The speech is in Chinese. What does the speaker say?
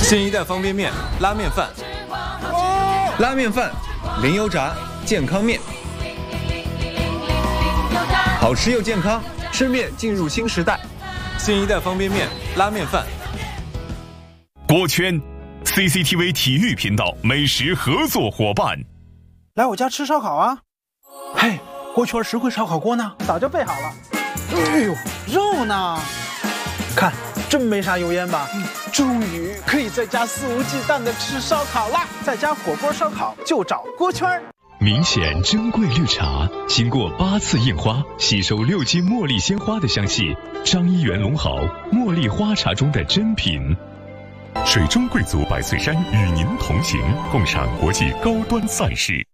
新一代方便面拉面饭， 拉面饭，零油炸，健康面，好吃又健康，吃面进入新时代。 新一代方便面拉面饭。 锅圈 CCTV 体育频道美食合作伙伴。 来我家吃烧烤啊！嘿，锅圈实惠烧烤锅呢？早就备好了。哎呦，肉呢？看，真没啥油烟吧？终于可以在家肆无忌惮的吃烧烤啦！在家火锅烧烤就找锅圈。 明显珍贵绿茶，经过8次印花，吸收6斤茉莉鲜花的香气。张一元龙豪茉莉花茶中的珍品。 水中贵族百岁山与您同行，共赏国际高端赛事。